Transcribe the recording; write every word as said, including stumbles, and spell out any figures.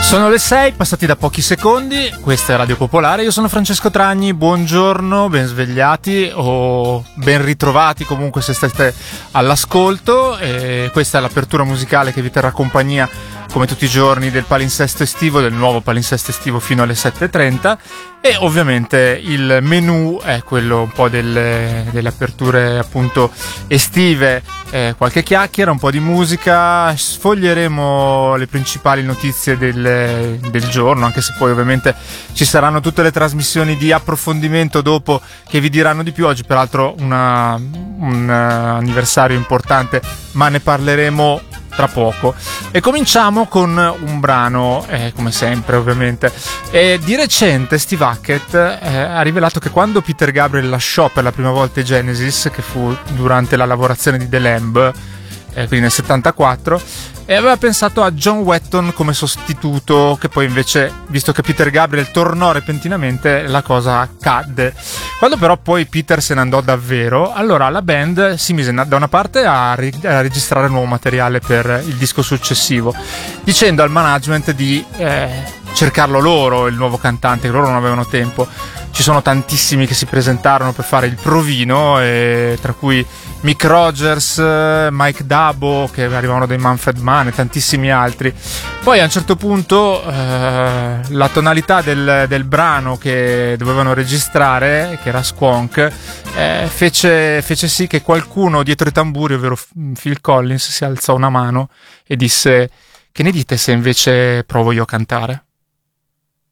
Sono le sei, passati da pochi secondi, questa è Radio Popolare, io sono Francesco Tragni, buongiorno, ben svegliati o ben ritrovati comunque se state all'ascolto, e questa è l'apertura musicale che vi terrà compagnia come tutti i giorni del palinsesto estivo, del nuovo palinsesto estivo fino alle sette e trenta, e ovviamente il menù è quello un po' delle, delle aperture appunto estive, eh, qualche chiacchiera, un po' di musica, sfoglieremo le principali notizie del, del giorno, anche se poi ovviamente ci saranno tutte le trasmissioni di approfondimento dopo che vi diranno di più. Oggi peraltro una, un uh, anniversario importante, ma ne parleremo tra poco. E cominciamo con un brano, eh, come sempre ovviamente. E di recente Steve Hackett eh, ha rivelato che quando Peter Gabriel lasciò per la prima volta i Genesis, che fu durante la lavorazione di The Lamb, eh, quindi nel settantaquattro, e aveva pensato a John Wetton come sostituto, che poi invece, visto che Peter Gabriel tornò repentinamente, la cosa cadde. Quando però poi Peter se ne andò davvero, allora la band si mise da una parte a, ri- a registrare nuovo materiale per il disco successivo, dicendo al management di eh, cercarlo loro, il nuovo cantante, che loro non avevano tempo. Ci sono tantissimi che si presentarono per fare il provino, e tra cui Mick Rogers, Mike Dabo, che arrivavano dai Manfred Mann, e tantissimi altri. Poi a un certo punto eh, la tonalità del, del brano che dovevano registrare, che era Squonk, eh, fece, fece sì che qualcuno dietro i tamburi, ovvero Phil Collins, si alzò una mano e disse: che ne dite se invece provo io a cantare?